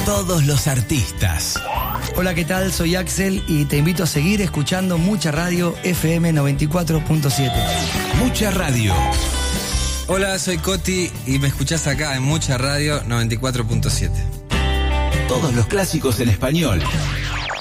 Todos los artistas. Hola, ¿qué tal? Soy Axel y te invito a seguir escuchando Mucha Radio FM 94.7. Mucha Radio. Hola, soy Coti y me escuchás acá en Mucha Radio 94.7. Todos los clásicos en español.